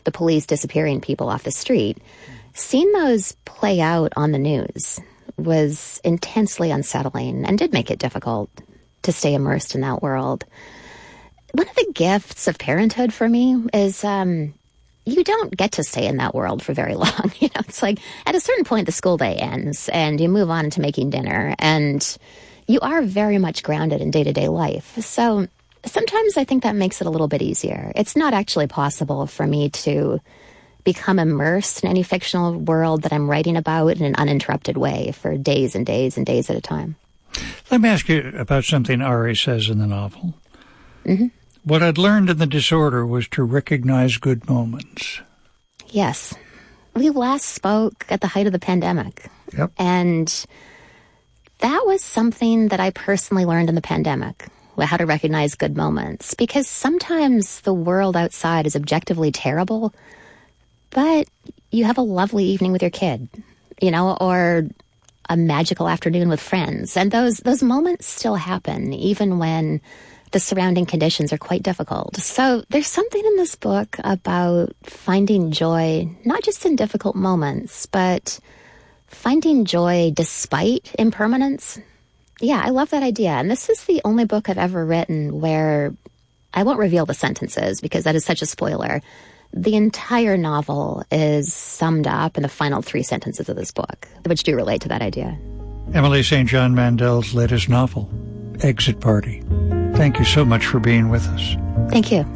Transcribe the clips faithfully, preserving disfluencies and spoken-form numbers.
the police disappearing people off the street, seeing those play out on the news was intensely unsettling and did make it difficult to stay immersed in that world. One of the gifts of parenthood for me is um, you don't get to stay in that world for very long. You know, it's like at a certain point the school day ends and you move on into making dinner, and you are very much grounded in day-to-day life. So sometimes I think that makes it a little bit easier. It's not actually possible for me to become immersed in any fictional world that I'm writing about in an uninterrupted way for days and days and days at a time. Let me ask you about something Ari says in the novel. Mm-hmm. What I'd learned in the disorder was to recognize good moments. Yes. We last spoke at the height of the pandemic. Yep. And that was something that I personally learned in the pandemic, how to recognize good moments. Because sometimes the world outside is objectively terrible, but you have a lovely evening with your kid, you know, or a magical afternoon with friends. And those those moments still happen, even when the surrounding conditions are quite difficult. So there's something in this book about finding joy, not just in difficult moments, but finding joy despite impermanence. Yeah, I love that idea. And this is the only book I've ever written where I won't reveal the sentences because that is such a spoiler. The entire novel is summed up in the final three sentences of this book, which do relate to that idea. Emily Saint John Mandel's latest novel, Exit Party. Thank you so much for being with us. Thank you.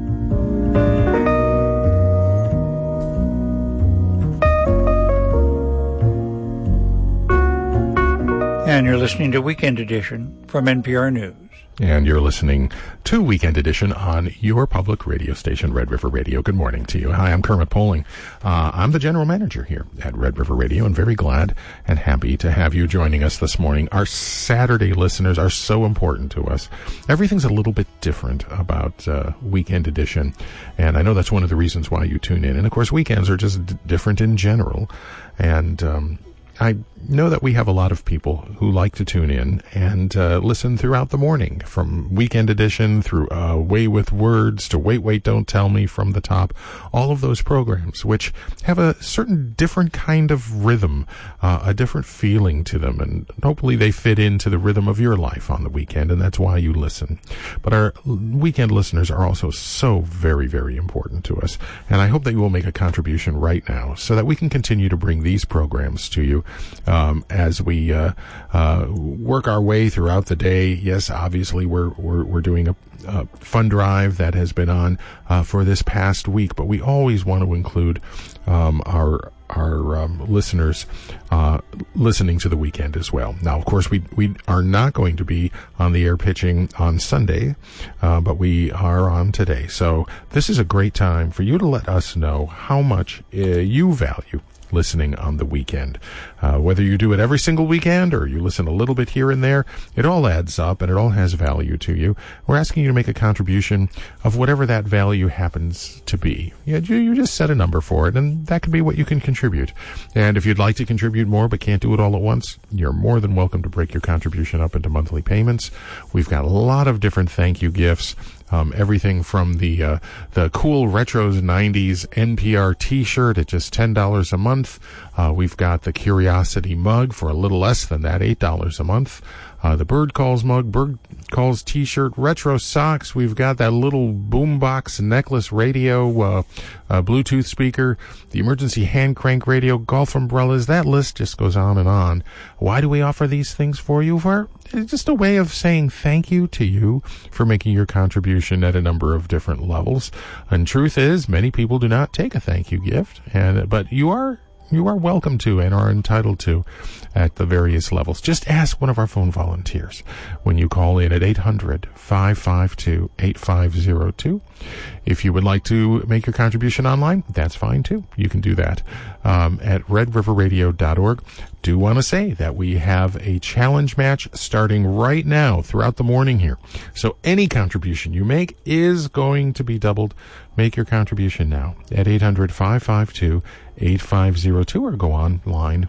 And you're listening to Weekend Edition from N P R News. And you're listening to Weekend Edition on your public radio station, Red River Radio. Good morning to you. Hi, I'm Kermit Poling. Uh, I'm the general manager here at Red River Radio, and very glad and happy to have you joining us this morning. Our Saturday listeners are so important to us. Everything's a little bit different about uh, Weekend Edition, and I know that's one of the reasons why you tune in. And, of course, weekends are just d- different in general, and um I know that we have a lot of people who like to tune in and uh, listen throughout the morning, from Weekend Edition through uh, Way with Words to Wait, Wait, Don't Tell Me from the Top. All of those programs, which have a certain different kind of rhythm, uh, a different feeling to them, and hopefully they fit into the rhythm of your life on the weekend, and that's why you listen. But our weekend listeners are also so very, very important to us, and I hope that you will make a contribution right now so that we can continue to bring these programs to you. Um, as we uh, uh, work our way throughout the day. Yes, obviously we're we're, we're doing a, a fund drive that has been on uh, for this past week, but we always want to include um, our our um, listeners uh, listening to the weekend as well. Now, of course, we we are not going to be on the air pitching on Sunday, uh, but we are on today. So this is a great time for you to let us know how much uh, you value listening on the weekend. Uh, whether you do it every single weekend or you listen a little bit here and there, it all adds up and it all has value to you. We're asking you to make a contribution of whatever that value happens to be. You, you just set a number for it, and that could be what you can contribute. And if you'd like to contribute more but can't do it all at once, you're more than welcome to break your contribution up into monthly payments. We've got a lot of different thank you gifts. Um, everything from the uh, the cool Retros nineties N P R T-shirt at just ten dollars a month. Uh, we've got the Curiosity mug for a little less than that, eight dollars a month. Uh, the Bird Calls mug, Bird Calls T-shirt, Retro socks. We've got that little boombox necklace radio, uh, uh, Bluetooth speaker, the emergency hand crank radio, golf umbrellas. That list just goes on and on. Why do we offer these things for you? For it's just a way of saying thank you to you for making your contribution at a number of different levels. And truth is, many people do not take a thank you gift, and but you are you are welcome to and are entitled to at the various levels. Just ask one of our phone volunteers when you call in at eight hundred, five five two, eight five zero two. If you would like to make your contribution online, that's fine too. You can do that um, at red river radio dot org. Do want to say that we have a challenge match starting right now throughout the morning here. So any contribution you make is going to be doubled. Make your contribution now at eight hundred, five five two, eight five zero two or go online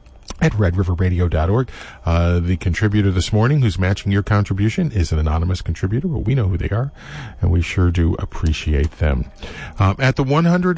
at red river radio dot org. Uh, the contributor this morning who's matching your contribution is an anonymous contributor, but we know who they are, and we sure do appreciate them. Um, at the one hundred